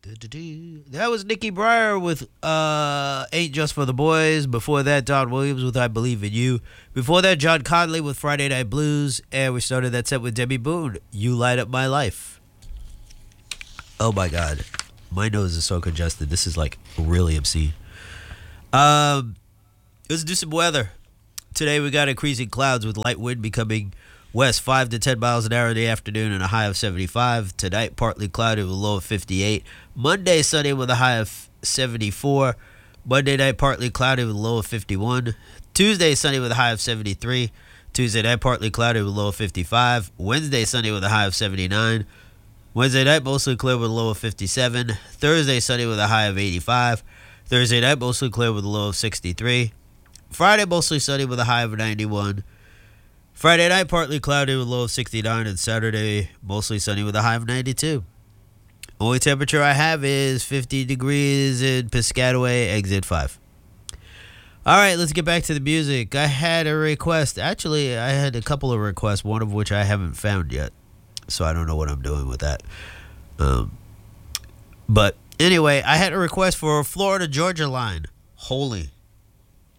That was Nikki Breyer with Ain't Just for the Boys. Before that, Don Williams with I Believe in You. Before that, John Conley with Friday Night Blues. And we started that set with Debbie Boone, You Light Up My Life. Oh my God. My nose is so congested. This is like really obscene. Let's do some weather. Today we got increasing clouds with light wind becoming west 5 to 10 miles an hour in the afternoon and a high of 75. Tonight, partly cloudy with a low of 58. Monday, sunny with a high of 74. Monday night, partly cloudy with a low of 51. Tuesday, sunny with a high of 73. Tuesday night, partly cloudy with a low of 55. Wednesday, sunny with a high of 79. Wednesday night, mostly clear with a low of 57. Thursday, sunny with a high of 85. Thursday night, mostly clear with a low of 63. Friday, mostly sunny with a high of 91. Friday night, partly cloudy with a low of 69. And Saturday, mostly sunny with a high of 92. Only temperature I have is 50 degrees in Piscataway, exit 5. All right, let's get back to the music. I had a request. Actually, I had a couple of requests, one of which I haven't found yet. So I don't know what I'm doing with that. But anyway, I had a request for a Florida Georgia line. Holy.